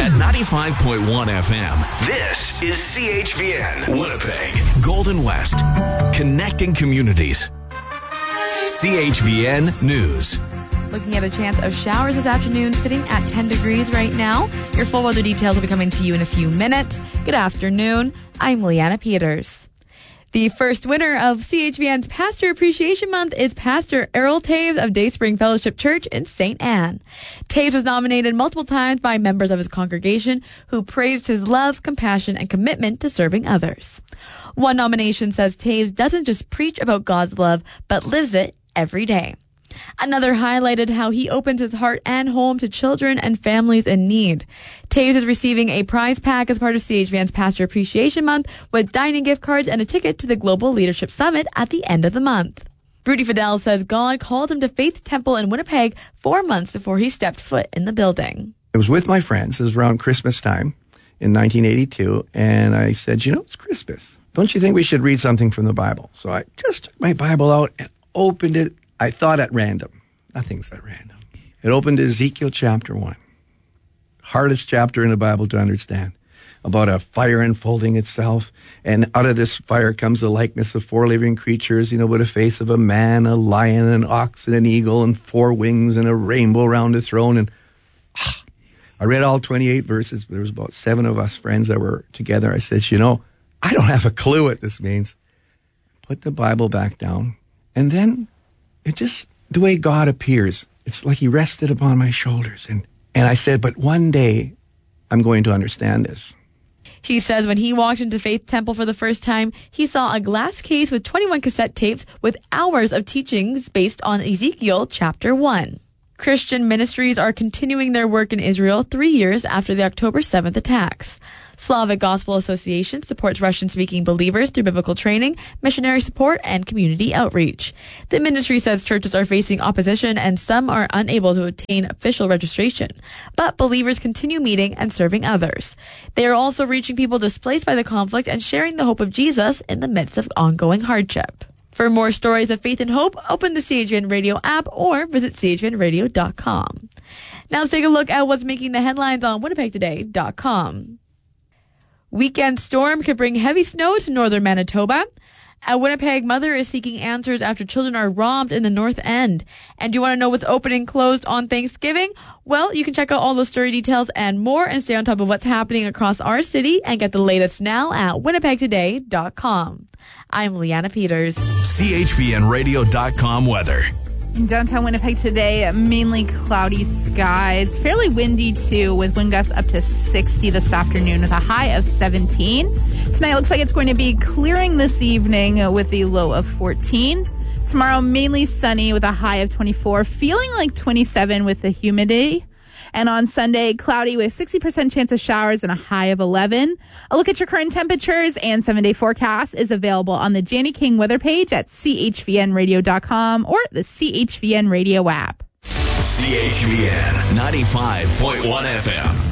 At 95.1 FM, this is CHVN, Winnipeg, Golden West, connecting communities. CHVN News. Looking at a chance of showers this afternoon, sitting at 10 degrees right now. Your full weather details will be coming to you in a few minutes. Good afternoon. I'm Leanna Peters. The first winner of CHVN's Pastor Appreciation Month is Pastor Errol Taves of Dayspring Fellowship Church in St. Anne. Taves was nominated multiple times by members of his congregation who praised his love, compassion, and commitment to serving others. One nomination says Taves doesn't just preach about God's love, but lives it every day. Another highlighted how he opens his heart and home to children and families in need. Taves is receiving a prize pack as part of CHVN's Pastor Appreciation Month with dining gift cards and a ticket to the Global Leadership Summit at the end of the month. Rudy Fidel says God called him to Faith Temple in Winnipeg 4 months before he stepped foot in the building. I was with my friends. It was around Christmas time in 1982, and I said, it's Christmas. Don't you think we should read something from the Bible? So I just took my Bible out and opened it. I thought at random. Nothing's at random. It opened Ezekiel chapter 1. Hardest chapter in the Bible to understand. About a fire unfolding itself. And out of this fire comes the likeness of 4 living creatures, with a face of a man, a lion, an ox, and an eagle, and 4 wings, and a rainbow around the throne. And I read all 28 verses. There was about 7 of us friends that were together. I said, I don't have a clue what this means. Put the Bible back down. And then it just, the way God appears, it's like he rested upon my shoulders. And I said, but one day I'm going to understand this. He says when he walked into Faith Temple for the first time, he saw a glass case with 21 cassette tapes with hours of teachings based on Ezekiel chapter 1. Christian ministries are continuing their work in Israel 3 years after the October 7th attacks. Slavic Gospel Association supports Russian-speaking believers through biblical training, missionary support, and community outreach. The ministry says churches are facing opposition and some are unable to obtain official registration. But believers continue meeting and serving others. They are also reaching people displaced by the conflict and sharing the hope of Jesus in the midst of ongoing hardship. For more stories of faith and hope, open the CHVN Radio app or visit chvnradio.com. Now let's take a look at what's making the headlines on winnipegtoday.com. Weekend storm could bring heavy snow to northern Manitoba. A Winnipeg mother is seeking answers after children are robbed in the North End. And do you want to know what's open and closed on Thanksgiving? Well, you can check out all those story details and more and stay on top of what's happening across our city and get the latest now at winnipegtoday.com. I'm Leanna Peters. CHVNradio.com weather. In downtown Winnipeg today, mainly cloudy skies, fairly windy too, with wind gusts up to 60 this afternoon with a high of 17. Tonight looks like it's going to be clearing this evening with the low of 14. Tomorrow, mainly sunny with a high of 24, feeling like 27 with the humidity. And on Sunday, cloudy with 60% chance of showers and a high of 11. A look at your current temperatures and 7-day forecast is available on the Janny King weather page at chvnradio.com or the CHVN Radio app. CHVN 95.1 FM.